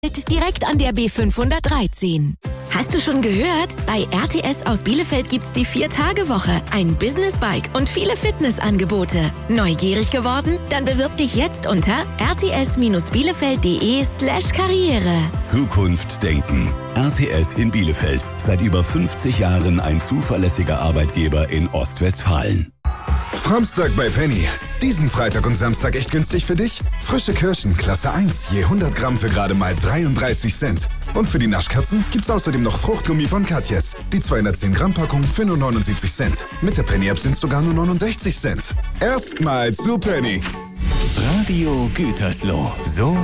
direkt an der B513. Hast du schon gehört? Bei RTS aus Bielefeld gibt's die 4-Tage-Woche, ein Businessbike und viele Fitnessangebote. Neugierig geworden? Dann bewirb dich jetzt unter rts-bielefeld.de/Karriere. Zukunft denken. RTS in Bielefeld. Seit über 50 Jahren ein zuverlässiger Arbeitgeber in Ostwestfalen. Framstag bei Penny. Diesen Freitag und Samstag echt günstig für dich? Frische Kirschen, Klasse 1, je 100 Gramm für gerade mal 33 Cent. Und für die Naschkatzen gibt's außerdem noch Fruchtgummi von Katjes. Die 210 Gramm Packung für nur 79 Cent. Mit der Penny-App sind's sogar nur 69 Cent. Erstmal zu Penny. Radio Gütersloh. So